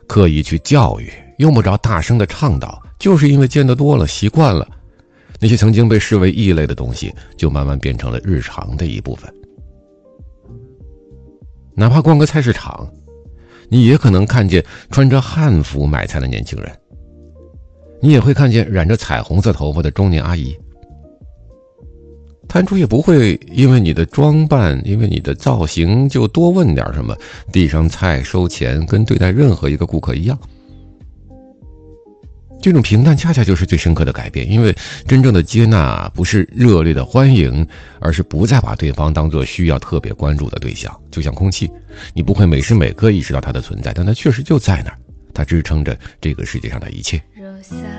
刻意去教育，用不着大声的倡导，就是因为见得多了，习惯了，那些曾经被视为异类的东西就慢慢变成了日常的一部分。哪怕逛个菜市场，你也可能看见穿着汉服买菜的年轻人，你也会看见染着彩虹色头发的中年阿姨。摊主也不会因为你的装扮，因为你的造型就多问点什么，递上菜收钱，跟对待任何一个顾客一样。这种平淡恰恰就是最深刻的改变，因为真正的接纳不是热烈的欢迎，而是不再把对方当作需要特别关注的对象。就像空气，你不会每时每刻意识到它的存在，但它确实就在那儿，它支撑着这个世界上的一切。